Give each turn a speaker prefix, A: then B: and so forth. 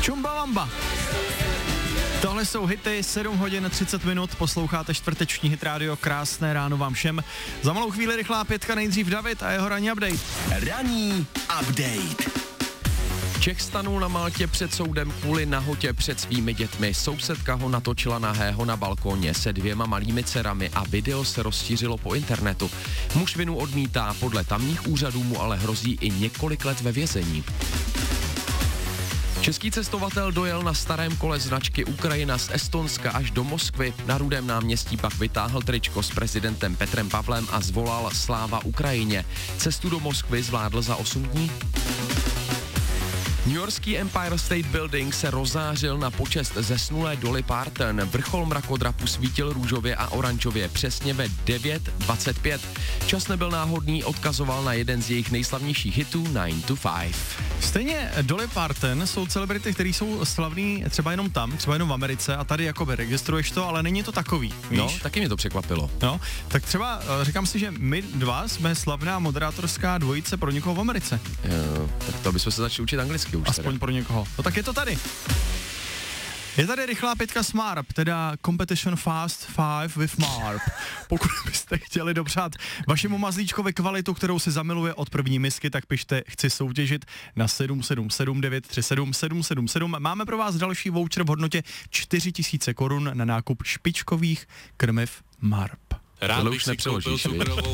A: Chumbawamba. Tohle jsou hity, 7 hodin 30 minut, posloucháte čtvrteční Hit Radio, krásné ráno vám všem. Za malou chvíli rychlá pětka, nejdřív David a jeho ranní update.
B: Ranní update. Čech stanul na Maltě před soudem kvůli nahotě před svými dětmi. Sousedka ho natočila nahého na balkóně se 2 malými dcerami a video se rozšířilo po internetu. Muž vinu odmítá, podle tamních úřadů mu ale hrozí i několik let ve vězení. Český cestovatel dojel na starém kole značky Ukrajina z Estonska až do Moskvy. Na Rudém náměstí pak vytáhl tričko s prezidentem Petrem Pavlem a zvolal Sláva Ukrajině. Cestu do Moskvy zvládl za 8 dní. Newyorský Empire State Building se rozářil na počest zesnulé Dolly Parton. Vrchol mrakodrapu svítil růžově a oranžově přesně ve 9:25. Čas nebyl náhodný, odkazoval na jeden z jejich nejslavnějších hitů 9 to 5.
A: Stejně Dolly Parton jsou celebrity, který jsou slavný třeba jenom tam, třeba jenom v Americe a tady jakoby registruješ to, ale není to takový, víš?
B: No, taky mě to překvapilo.
A: No, tak třeba říkám si, že my dva jsme slavná moderátorská dvojice pro někoho v Americe.
B: Jo, tak to bychom se začali učit anglicky už.
A: Aspoň
B: teda.
A: pro někoho. No tak je to tady. Je tady rychlá pětka s Marp, teda Competition Fast 5 with Marp. Pokud byste chtěli dopřát vašemu mazlíčkovi kvalitu, kterou si zamiluje od první misky, tak pište chci soutěžit na 777 937 777. Máme pro vás další voucher v hodnotě 4000 korun na nákup špičkových krmiv Marp.
C: Rád bych si koupil cukrovou